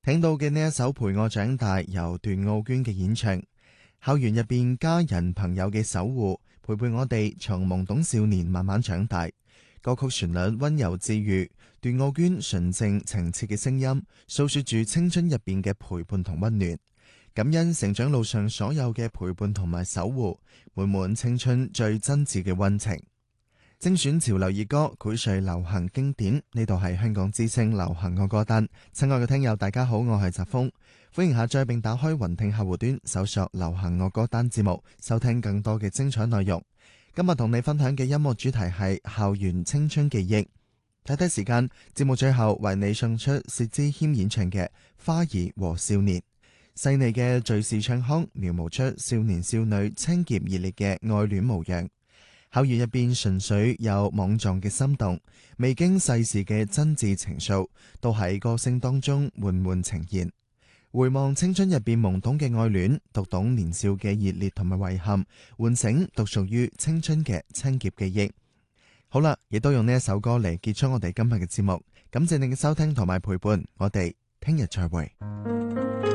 聽到嘅呢一首陪我長大，由段奧娟嘅演唱。校園入邊家人朋友嘅守護，陪伴我哋從懵懂少年慢慢長大。歌曲旋律溫柔治愈，段奧娟純正情切嘅聲音，訴說住青春入邊嘅陪伴同溫暖。感恩成長路上所有嘅陪伴同埋守護，滿滿青春最真摯嘅溫情。精選潮流熱歌，薈萃流行經典。呢度係香港之聲流行樂歌單。親愛嘅聽友大家好，我係澤峰，歡迎下載並打開雲聽客戶端，搜索流行樂歌單節目，收聽更多嘅精彩內容。今日同你分享嘅音樂主題係校園青春記憶。睇睇時間，節目最後為你送出薛之謙演唱嘅《花兒和少年》。細膩嘅敘事唱腔，描摹出少年少女清潔熱烈嘅愛戀模樣。校園入邊純粹有莽撞嘅心動，未經世事嘅真摯情愫，都喺歌聲當中緩緩呈現。回望青春入邊懵懂嘅愛戀，讀懂年少嘅熱烈同埋遺憾，喚醒獨屬於青春嘅清潔記憶。好啦，亦都用呢一首歌嚟結束我哋今日嘅節目。感謝你嘅收聽同埋陪伴，我哋聽日再會。